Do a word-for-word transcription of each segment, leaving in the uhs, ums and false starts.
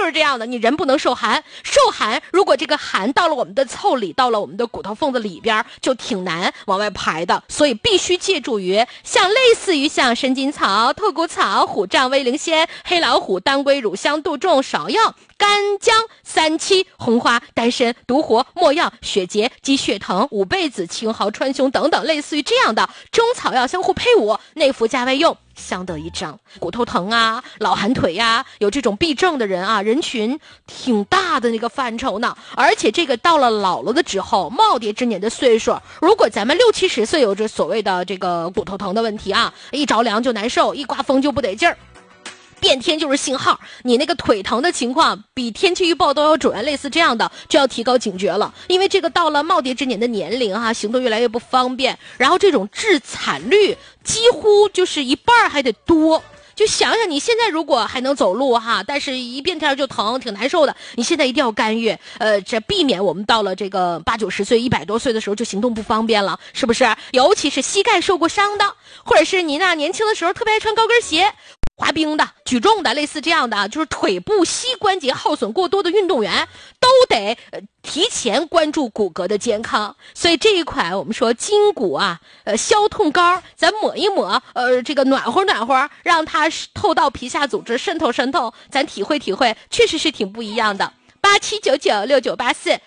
就是这样的，你人不能受寒，受寒如果这个寒到了我们的腠理，到了我们的骨头缝子里边，就挺难往外排的，所以必须借助于像类似于像生筋草、透骨草、虎杖、威灵仙、黑老虎、当归、乳香、杜仲、芍药、干姜、三七、红花、丹参、独活、没药、血竭、鸡血藤、五倍子、青蒿、川芎等等类似于这样的中草药相互配伍，内服加外用，相得益彰。骨头疼啊，老寒腿呀、啊，有这种痹症的人啊，人群挺大的那个范畴呢。而且这个到了老了的之后，耄耋之年的岁数，如果咱们六七十岁有着所谓的这个骨头疼的问题啊，一着凉就难受，一刮风就不得劲儿。变天就是信号，你那个腿疼的情况比天气预报都要准，类似这样的就要提高警觉了。因为这个到了耄耋之年的年龄哈、啊，行动越来越不方便，然后这种致残率几乎就是一半还得多。就想想你现在如果还能走路哈，但是一变天就疼，挺难受的。你现在一定要干预，呃，这避免我们到了这个八九十岁、一百多岁的时候就行动不方便了，是不是？尤其是膝盖受过伤的，或者是您那年轻的时候特别爱穿高跟鞋。滑冰的、举重的，类似这样的，就是腿部膝关节耗损过多的运动员，都得、呃、提前关注骨骼的健康。所以这一款我们说筋骨啊，呃，消痛膏，咱抹一抹，呃，这个暖和暖和，让它透到皮下组织，渗透渗透，咱体会体会，确实是挺不一样的。八七九九六九八四，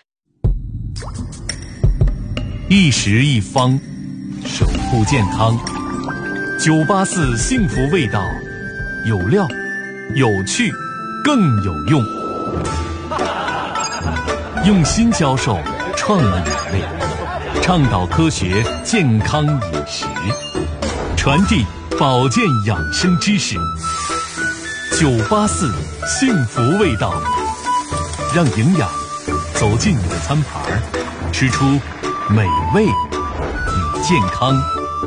一食一方，守护健康。九八四幸福味道。有料，有趣，更有用。用心教授创意美味，倡导科学健康饮食，传递保健养生知识。九八四幸福味道，让营养走进你的餐盘，吃出美味与健康。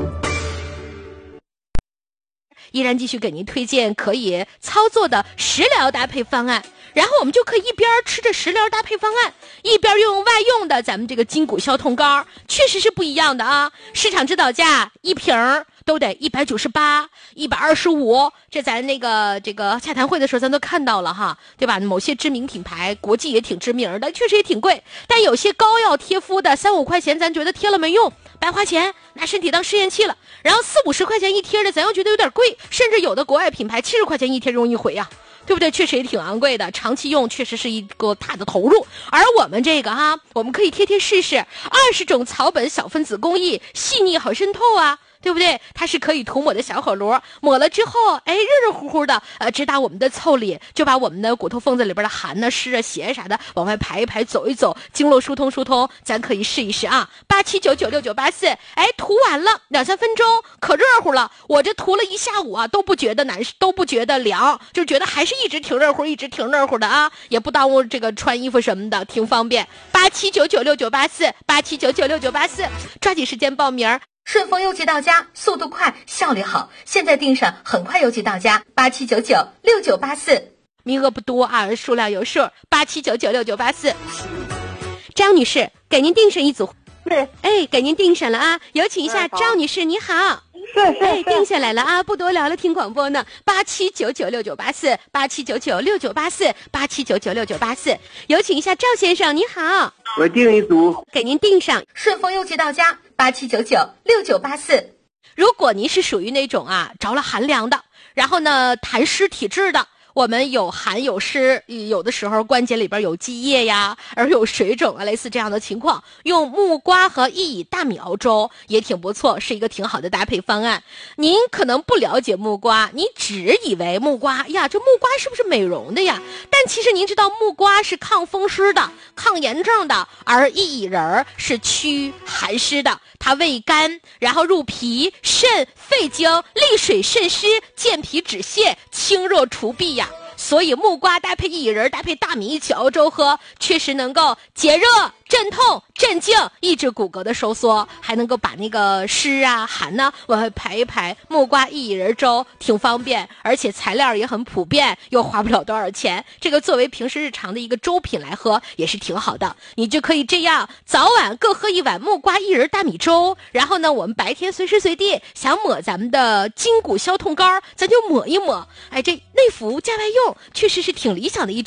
依然继续给您推荐可以操作的食疗搭配方案，然后我们就可以一边吃着食疗搭配方案，一边用外用的咱们这个筋骨消痛膏，确实是不一样的啊！市场指导价一瓶都得一百九十八、一百二十五，这咱那个这个洽谈会的时候咱都看到了哈，对吧？某些知名品牌，国际也挺知名的，确实也挺贵，但有些膏药贴敷的三五块钱，咱觉得贴了没用，白花钱，拿身体当试验器了。然后四五十块钱一贴的，咱又觉得有点贵，甚至有的国外品牌七十块钱一贴用一回呀、啊。对不对？确实也挺昂贵的，长期用确实是一个大的投入。而我们这个哈，我们可以贴贴试试，二十种草本小分子工艺，细腻好渗透啊，对不对？它是可以涂抹的小火炉，抹了之后，哎，热热乎乎的，呃，直达我们的腠理，就把我们的骨头缝子里边的寒呢、湿啊、邪啥的往外排一排，走一走，经络疏通疏通，咱可以试一试啊。八七九九六九八四，哎，涂完了两三分钟，可热乎了。我这涂了一下午啊，都不觉得难，都不觉得凉，就觉得还是一直挺热乎，一直挺热乎的啊，也不耽误这个穿衣服什么的，挺方便。八七九九六九八四，八七九九六九八四，抓紧时间报名。顺丰邮寄到家，速度快，效率好，现在订上，很快邮寄到家。八七九九六九八四，名额不多啊，数量有数。八七九九六九八四，张女士，给您订上一组。 是， 哎，给您订上了啊！有请一下张女士，你好。 是是是， 哎，定下来了啊！不多聊了，听广播呢。八七九九六九八四，八七九九六九八四，八七九九六九八四。有请一下赵先生，你好。 我订一组， 给您订上，顺丰邮寄到家。八七九九六九八四。如果您是属于那种啊着了寒凉的，然后呢痰湿体质的。我们有寒有湿，有的时候关节里边有积液呀，而有水肿啊，类似这样的情况，用木瓜和薏苡大米熬粥也挺不错，是一个挺好的搭配方案。您可能不了解木瓜，你只以为木瓜呀，这木瓜是不是美容的呀？但其实您知道木瓜是抗风湿的、抗炎症的，而薏苡仁是驱寒湿的。它味甘，然后入脾、肾、肺经，利水渗湿，健脾止泻，清热除痹呀。所以木瓜搭配薏苡仁，搭配大米一起熬粥喝，确实能够解热、镇痛、镇静，抑制骨骼的收缩，还能够把那个湿啊、寒呢往外排一排。木瓜薏苡仁粥挺方便，而且材料也很普遍，又花不了多少钱。这个作为平时日常的一个粥品来喝也是挺好的。你就可以这样早晚各喝一碗木瓜薏仁大米粥，然后呢，我们白天随时随地想抹咱们的筋骨消痛膏，咱就抹一抹。哎，这内服加外用确实是挺理想的一种